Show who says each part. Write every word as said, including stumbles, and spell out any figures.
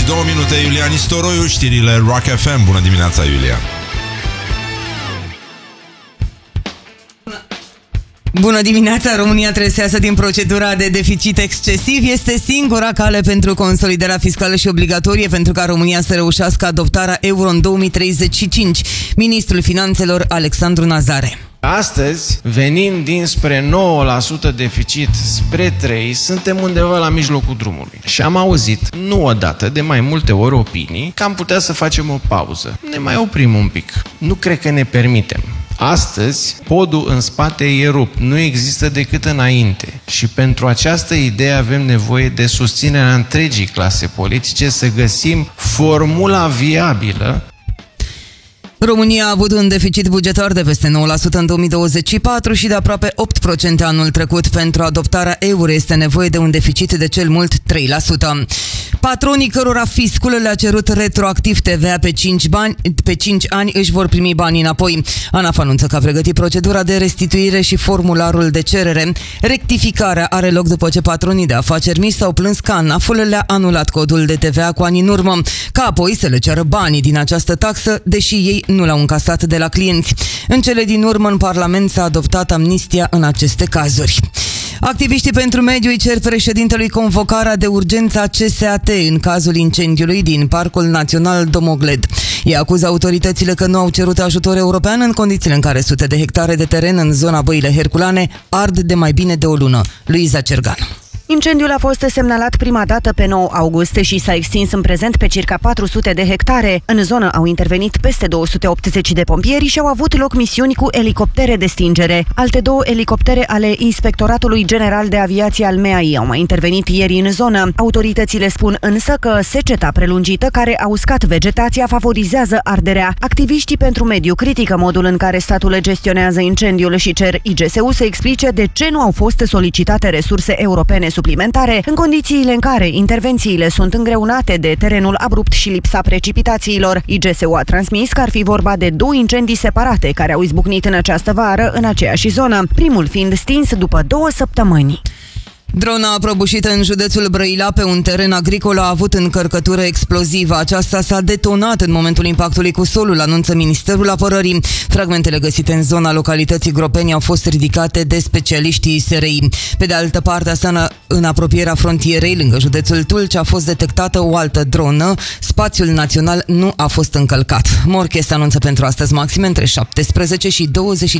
Speaker 1: două minute, Iulian Istoroiu, știrile Rock F M. Bună dimineața, Iulian.
Speaker 2: Bună dimineața! România trebuie să iasă din procedura de deficit excesiv. Este singura cale pentru consolidarea fiscală și obligatorie pentru ca România să reușească adoptarea euro în două mii treizeci și cinci. Ministrul Finanțelor Alexandru Nazare.
Speaker 3: Astăzi, venind dinspre nouă la sută deficit spre trei, suntem undeva la mijlocul drumului. Și am auzit, nu odată, de mai multe ori opinii, că am putea să facem o pauză. Ne mai oprim un pic. Nu cred că ne permitem. Astăzi, podul în spate e rupt, nu există decât înainte. Și pentru această idee avem nevoie de susținerea întregii clase politice să găsim formula viabilă.
Speaker 2: România a avut un deficit bugetar de peste nouă la sută în două mii douăzeci și patru și de aproape opt la sută anul trecut. Pentru adoptarea euro este nevoie de un deficit de cel mult trei la sută. Patronii cărora fiscul le-a cerut retroactiv T V A pe cinci, bani, pe cinci ani își vor primi banii înapoi. ANAF anunță că a pregătit procedura de restituire și formularul de cerere. Rectificarea are loc după ce patronii de afaceri mici s-au plâns că ANAF-ul le-a anulat codul de T V A cu ani în urmă, ca apoi să le ceară banii din această taxă, deși ei nu l-au încasat de la clienți. În cele din urmă, în Parlament s-a adoptat amnistia în aceste cazuri. Activiștii pentru mediu îi cer președintelui convocarea de urgență a C S A T în cazul incendiului din Parcul Național Domogled. Ei acuză autoritățile că nu au cerut ajutor european în condițiile în care sute de hectare de teren în zona Băile Herculane ard de mai bine de o lună. Luiza Cergan.
Speaker 4: Incendiul a fost semnalat prima dată pe nouă august și s-a extins în prezent pe circa patru sute de hectare. În zonă au intervenit peste două sute optzeci de pompieri și au avut loc misiuni cu elicoptere de stingere. Alte două elicoptere ale Inspectoratului General de Aviație al M E A I au mai intervenit ieri în zonă. Autoritățile spun însă că seceta prelungită care a uscat vegetația favorizează arderea. Activiștii pentru mediu critică modul în care statul gestionează incendiul și cer I G S U să explice de ce nu au fost solicitate resurse europene suplimentare, în condițiile în care intervențiile sunt îngreunate de terenul abrupt și lipsa precipitațiilor. I G S U a transmis că ar fi vorba de două incendii separate care au izbucnit în această vară în aceeași zonă, primul fiind stins după două săptămâni.
Speaker 2: Drona prăbușită în județul Brăila pe un teren agricol a avut încărcătură explozivă. Aceasta s-a detonat în momentul impactului cu solul, anunță Ministerul Apărării. Fragmentele găsite în zona localității Gropeni au fost ridicate de specialiștii S R I. Pe de altă parte, aseară, în apropierea frontierei, lângă județul Tulcea, a fost detectată o altă dronă. Spațiul național nu a fost încălcat. Morche se anunță pentru astăzi maxime între șaptesprezece și douăzeci